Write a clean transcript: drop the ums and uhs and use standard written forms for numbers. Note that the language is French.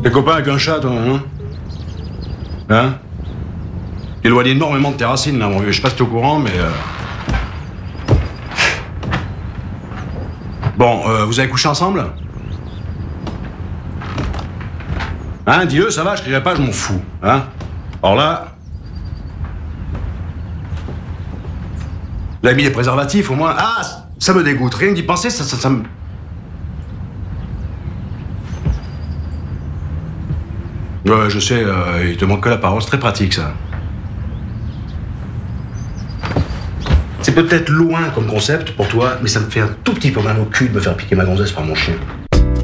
T'es copain avec un chat, toi, hein? Hein? Éloigne énormément de tes racines, là, mon vieux. Je sais pas si t'es au courant, mais... Bon, vous avez couché ensemble? Hein, dis-le, ça va, je crierai pas, je m'en fous, hein? Alors là... Vous avez mis les préservatifs, au moins. Ah, ça me dégoûte. Rien que d'y penser, ça me... Ouais, je sais, il te manque que la parole, c'est très pratique, ça. C'est peut-être loin comme concept pour toi, mais ça me fait un tout petit peu mal au cul de me faire piquer ma gonzesse par mon chien.